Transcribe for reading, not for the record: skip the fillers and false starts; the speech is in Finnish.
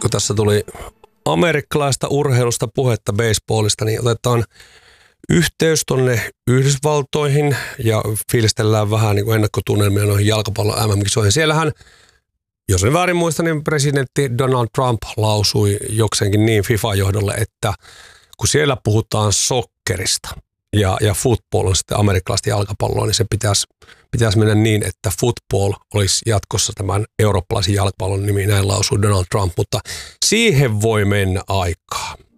kun tässä tuli amerikkalaista urheilusta puhetta baseballista, niin otetaan yhteys tuonne Yhdysvaltoihin ja fiilistellään vähän niin kuin ennakkotunnelmia noihin jalkapallon MM-kisoihin. Siellähän, jos en väärin muista, niin presidentti Donald Trump lausui jokseenkin niin FIFA-johdolle, että kun siellä puhutaan sokkerista ja football on sitten amerikkalaista jalkapalloa, niin se pitäisi mennä niin, että football olisi jatkossa tämän eurooppalaisen jalkapallon nimi, näin lausui Donald Trump, mutta siihen voi mennä aikaa.